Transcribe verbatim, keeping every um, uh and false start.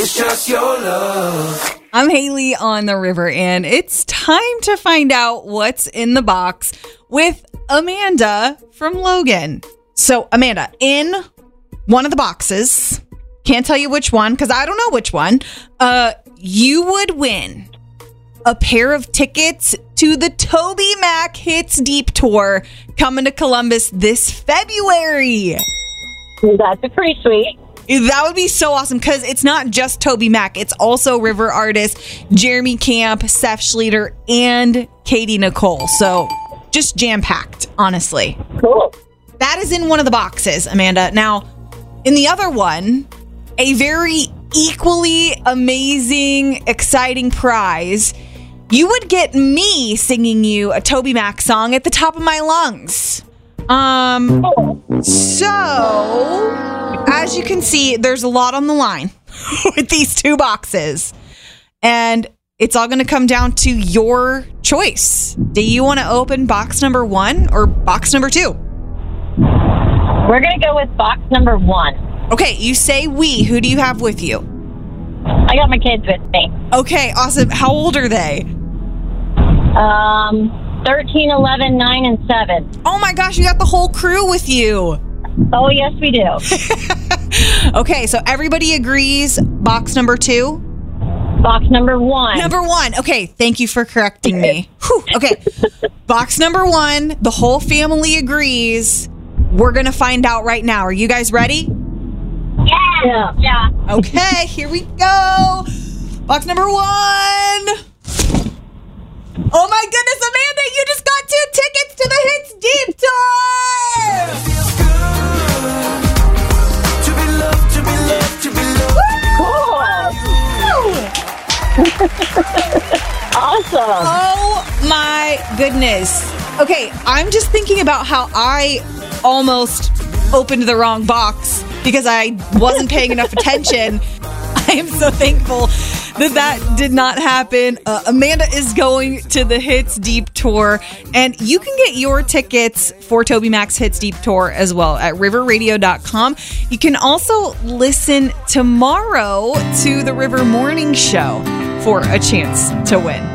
It's just your love. I'm Haley on the river, and it's time to find out what's in the box with Amanda from Logan. So, Amanda, in one of the boxes, can't tell you which one because I don't know which one, uh, you would win a pair of tickets to the TobyMac Hits Deep Tour coming to Columbus this February. That's pretty sweet. That would be so awesome because it's not just TobyMac. It's also River artists Jeremy Camp, Seth Schleter, and Katie Nicole. So just jam-packed, honestly. Cool. That is in one of the boxes, Amanda. Now, in the other one, a very equally amazing, exciting prize. You would get me singing you a TobyMac song at the top of my lungs. Um, so, as you can see, there's a lot on the line with these two boxes. And it's all going to come down to your choice. Do you want to open box number one or box number two? We're going to go with box number one. Okay, you say we. Who do you have with you? I got my kids with me. Okay, awesome. How old are they? Um... thirteen, eleven, nine, and seven. Oh my gosh, you got the whole crew with you. Oh, yes, we do. Okay, so everybody agrees. Box number two? Box number one. Number one. Okay, thank you for correcting me. Whew. Okay, box number one. The whole family agrees. We're going to find out right now. Are you guys ready? Yeah. Yeah. Okay, here we go. Box number one. Oh my goodness, Amanda, you just got two tickets to the Hits Deep Tour! To be loved, to be loved, to be loved. Cool. Awesome. Oh my goodness. Okay, I'm just thinking about how I almost opened the wrong box because I wasn't paying enough attention. I am so thankful that that did not happen. Uh, Amanda is going to the Hits Deep Tour, and you can get your tickets for TobyMac's Hits Deep Tour as well at river radio dot com. You can also listen tomorrow to the River Morning Show for a chance to win.